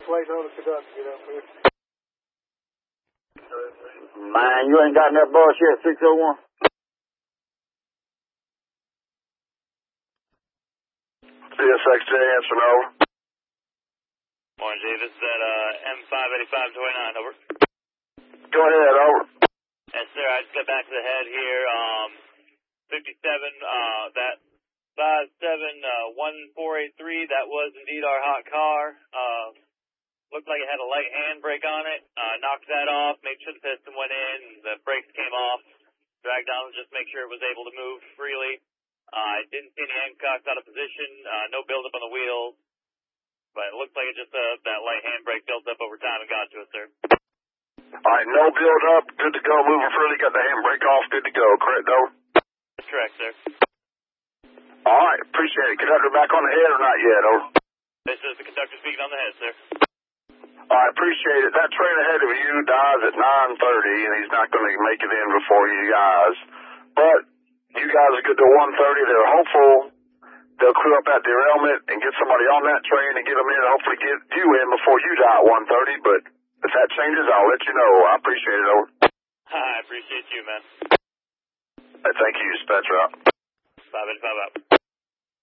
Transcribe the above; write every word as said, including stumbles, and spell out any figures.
Waiting on the conductor to get up here. Man, you ain't got that bullshit, six oh one? C S X J answer, over. Morning, G. This is at uh, M five eighty-five twenty-nine, over. Go ahead, over. Yes, sir. I just got back to the head here. Um, fifty-seven, uh, that five seven one four eight three, that was indeed our hot car. Uh, looked like it had a light handbrake on it. Uh, knocked that off, made sure the piston went in, the brakes came off, dragged down just to make sure it was able to move freely. Uh, I didn't see any end cocks out of position, uh, no buildup on the wheels, but it looks like it just, uh, that light handbrake built up over time and got to us, sir. Alright, no build up, good to go, moving freely, got the handbrake off, good to go, correct, though? That's correct, sir. Alright, appreciate it. Conductor back on the head or not yet, over? This is the conductor speaking on the head, sir. Alright, appreciate it. That train ahead of you dies at nine thirty, and he's not going to make it in before you guys. But you guys are good to one thirty. They're hopeful they'll crew up that derailment and get somebody on that train and get them in and hopefully get you in before you die at one thirty. But if that changes, I'll let you know. I appreciate it, over. I appreciate you, man. Hey, thank you, dispatcher out. five eighty-five out.